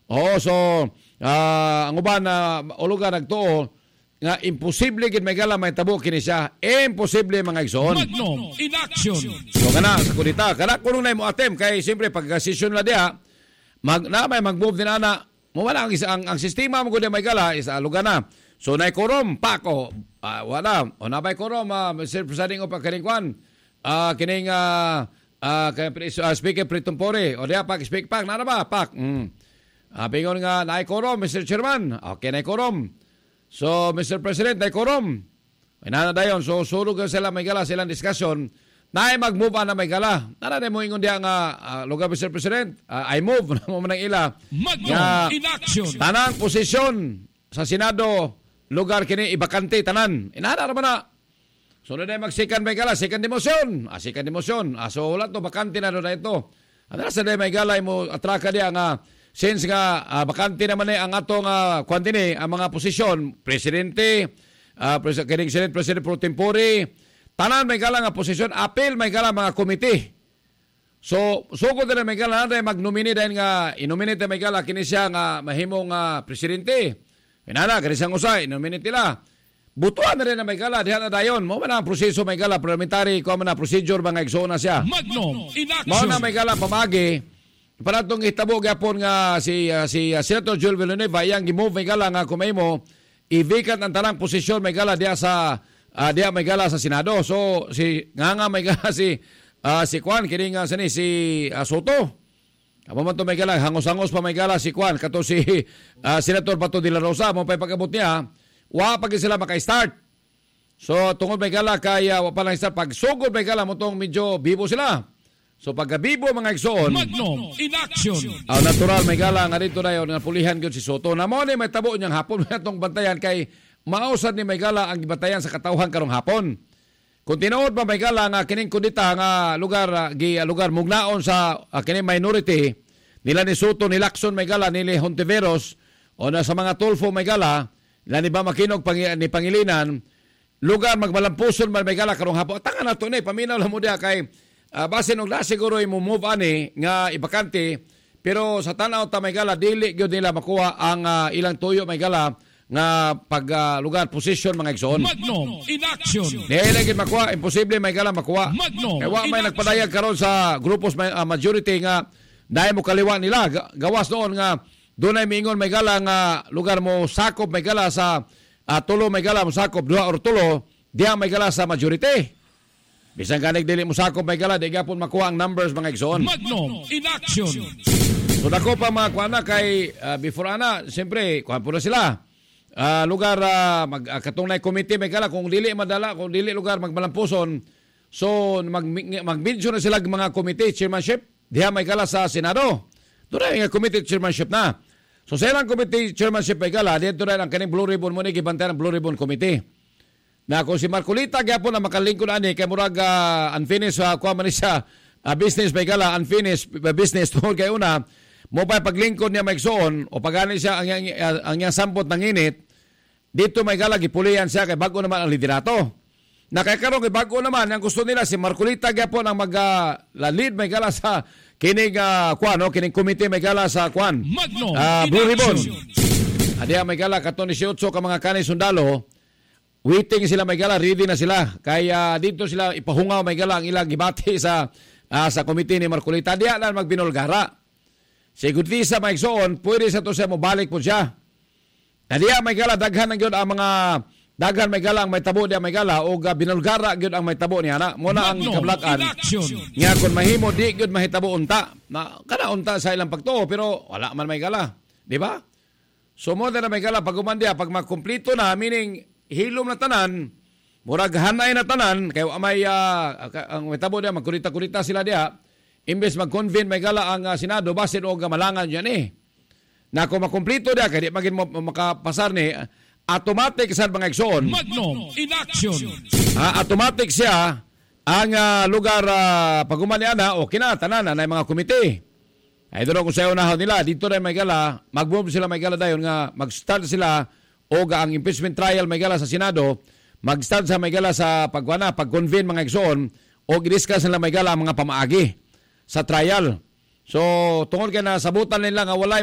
Oo, so ang uban na ulugan nagtuo nga imposible gid may gala may tabo kini siya. Imposible mga igsoon. Magnum in action. So kana sa kunita, kana kuno na mo atem kay siyempre pag session la diha may mag-move din ana. Mo wala ang sistema mo gud may gala is alugan na. So nay korom pako wala o nabay korom Mr. Presiding of Karingkwan kining speaker pritumpore o diha pak speak pak na ba pak. Bingon nga nay korom Mr. Chairman. Okay nay korom. So, Mr. President, ay korom. May nanadayon. So, sulog sila may gala silang discussion. Na ay mag-move on na may gala. Nanay mo ingon diya nga, lugar Mr. President, I move na mo manang ila. Magnum in action. Tanang posisyon sa Senado, lugar kini ibakante tanan. Inana naman na. So, na mag-second may gala, second demotion. Second demotion. So, wala to, bakante na doon na ito. Ano sa may gala, mo atraka diya nga, since nga bakante naman ang atong kwantini ang mga posisyon, presidente, President pro tempore, tanan may gala nga posisyon, apel may gala mga komite. So sugod na may gala na mag-nominate dahil nga inominate may gala kini siya nga mahimong presidente. Inana kani siyang usay, nominate nila. Butuan na rin na may gala diha na dayon. Mo man ang proseso may gala parliamentary ko man na procedure mga igsoon na siya. Magnum in action. Mao na may gala pamagi. Para itong hitabo gapon nga si Senator Joel Villanueva iyang gimove may gala nga kumahimo i-vacant ang tanang posisyon may gala diya may gala sa Senado. So si nga may gala si Kwan kini nga si Soto. Amo man to may gala hangos-hangos pa may gala si Kwan kato si Senator Bato de la Rosa mo pay pag-abot niya wa pag sila maka-start. So tungod may gala kaya wa pa lang start pag sugod may gala mo tong medyo bibo sila. So pagkabibo mga igsoon, Magnum in action. Natural may gala nga dito na yun nga pulihan gyud si Soto. Namo ni may tabo niyang hapon atong bantayan kay mausad ni may gala ang gibantayan sa katawhan karong hapon. Kung tinuod pa may gala nga kining kudita nga lugar mugnaon sa kining minority nila ni Soto ni Lacson may gala ni Hontiveros o na sa mga Tulfo may gala nila ni ba makinog ni Pangilinan lugar magmalampuson may gala karong hapon. Tanga na to ni paminaw lang mo dia kay base nung siguro i-move ani nga ibakante pero sa tanaw ta may gala dili gyud nila makuha ang ilang tuyo may gala nga pag lugar position mga igsoon. Magnum in action. Dili gyud makuha, imposible may gala makuha. Magnum kay wa may nagpadayag karon sa grupos majority nga dahil mo kaliwa nila gawas noon nga dunay miingon may gala nga lugar mo sakop may gala sa tulo may gala mo sakop duha or tulo diha may gala sa majority. Bisan kanig dili mo sakop may gala, di gapon makuha ang numbers mga igsoon. Magnum in action. So dako pa mga kuana kay before ana, siyempre kuha po na sila. Lugar katong na committee may gala kung dili madala, kung dili lugar magmalampuson. So mag-mention na sila mga committee chairmanship diha may gala sa Senado. Doon na committee chairmanship na. So sa ilang committee chairmanship may gala, dito na ang kaning Blue Ribbon mo ni gibantayan ang Blue Ribbon Committee. Na kung si Marcolita gyapon na makalingkod ani kay murag unfinished kuha man siya business may gala unfinished business tungod kay una mo pa paglingkod niya maigsoon o pagani siya ang yang sampot ng init dito may gala gipulian siya kay bago naman ang liderato. Na kay karon kay bago naman ang gusto nila si Marcolita gyapon ang lead may gala sa kining kining committee may gala sa Blue Ribbon. Adiya may gala katon 18 ka mga kanay sundalo. Waiting sila may gala, ready na sila. Kaya dito sila ipahungaw may gala ang ilang gibati sa komite ni Marcolita. Diya na magbinolgara. Si Gudvisa may igsoon, pwede sa to siya mabalik po siya. Diya may gala, daghan ang yun ang mga daghan may gala ang may tabo diya may gala o binolgara yun ang may tabo niya na. Muna ang kablakan. Nga kung mahimo, di yun mahitabo unta. Na, kana unta sa ilang pagtuo, pero wala man may gala. Di ba? So mo na may gala, pag umandiya, pag makumplito na, meaning hilom na tanan, murag hanay na tanan, kaya may ang tabo diya, magkurita-kurita sila diya, imbes mag-convene may gala ang Senado, basin o gamalangan yan Na kung makumplito diya, kaya di maging makapasar ni, automatic sa mga igsoon. Magnum in action. Automatic siya, ang lugar pagumaniana, o kinatanan na mga komite. Ay doon kung sa unahon nila, dito na may gala, mag-move sila may gala dayon nga, mag-start sila, o ang impeachment trial may gala sa Senado, mag-start sa may gala sa pag-convene mga igsoon, o i-discuss nila may gala mga pamaagi sa trial. So, tungkol kaya na sabutan nila nga walay